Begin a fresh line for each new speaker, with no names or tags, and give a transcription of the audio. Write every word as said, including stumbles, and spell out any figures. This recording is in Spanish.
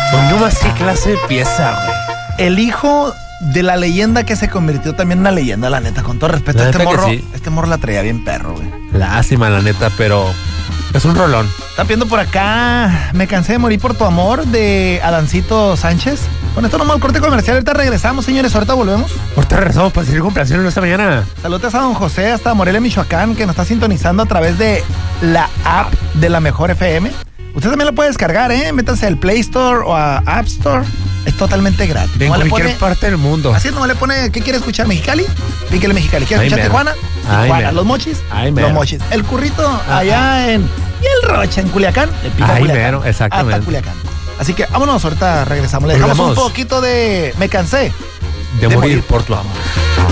Pues nomás qué clase de pieza, güey.
El hijo de la leyenda que se convirtió también en una leyenda, la neta, con todo respeto.
La
Este
neta que
morro,
sí.
este morro la traía bien perro, güey.
Lástima, la neta, pero es un rolón.
Está viendo por acá, me cansé de morir por tu amor, de Adancito Sánchez. Con esto nomás el corte comercial, ahorita regresamos, señores, ahorita volvemos.
Ahorita regresamos para seguir complaciendo esta mañana.
Saludos a don José, hasta Morelia, Michoacán, que nos está sintonizando a través de la app de la Mejor F M. Usted también lo puede descargar, ¿eh? Métanse al Play Store o a App Store. Es totalmente gratis.
En
Nomás le
cualquier
pone-
parte del mundo.
Así nomás le pone, ¿qué quiere escuchar? ¿Mexicali? Píquele Mexicali. ¿Quiere
Ay,
escuchar
mero.
Tijuana?
Ay,
Tijuana.
mero.
¿Los mochis?
Ay, mero.
Los mochis. El currito allá en... Y el Rocha, en Culiacán. Le pica
Ay,
Culiacán.
mero, exactamente.
Hasta Culiacán. Así que vámonos, ahorita regresamos. Le dejamos
Volvemos.
un poquito de... Me cansé.
De,
de
morir
morir.
por tu amor.